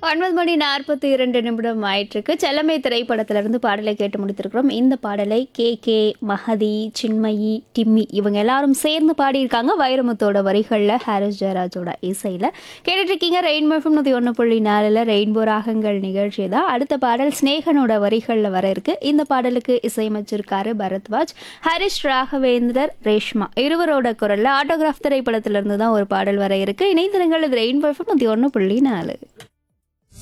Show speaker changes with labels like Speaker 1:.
Speaker 1: 9:42 ஆயிட்டிருக்கு. செல்லமே திரைப்படத்திலிருந்து பாடலை கேட்டு முடித்திருக்கிறோம். இந்த பாடலை கே, மஹதி, சின்மயி, டிம்மி இவங்க எல்லாரும் சேர்ந்து பாடியிருக்காங்க. வைரமுத்தோட வரிகளில், ஹாரிஸ் ஜெயராஜோட இசையில் கேட்டுட்டு இருக்கீங்க. ரெயின்போ எஃப்எம் 101.4 ரெயின்போ ராகங்கள் நிகழ்ச்சி தான். அடுத்த பாடல் ஸ்னேகனோட வரிகளில் வர இருக்கு. இந்த பாடலுக்கு இசையமைச்சிருக்காரு பரத்வாஜ், ஹரிஷ் ராகவேந்தர், ரேஷ்மா இருவரோட குரல்ல ஆட்டோகிராஃப் திரைப்படத்திலிருந்து தான் ஒரு பாடல் வர இருக்கு. இணைந்திருங்கள். இது ரெயின்போ எஃப்எம் 101.4.